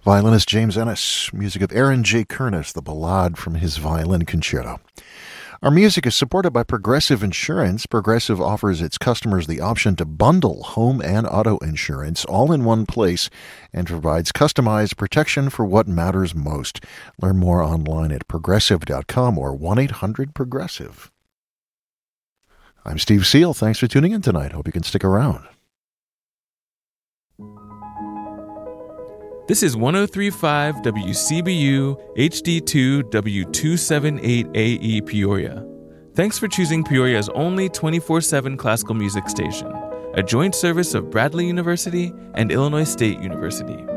Violinist James Ennis, music of Aaron J. Kernis, the Ballade from his Violin Concerto. Our music is supported by Progressive Insurance. Progressive offers its customers the option to bundle home and auto insurance all in one place and provides customized protection for what matters most. Learn more online at progressive.com or 1-800-PROGRESSIVE. I'm Steve Seal. Thanks for tuning in tonight. Hope you can stick around. This is 103.5 WCBU HD2 W278AE Peoria. Thanks for choosing Peoria's only 24/7 classical music station, a joint service of Bradley University and Illinois State University.